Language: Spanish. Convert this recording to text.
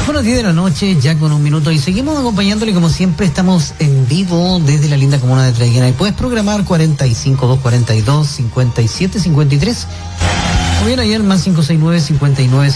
Bueno, 10 de la noche, ya con un minuto, y seguimos acompañándole como siempre. Estamos en vivo desde la linda comuna de Traiguera, y puedes programar 45-242-5753, o bien ahí el más 569-59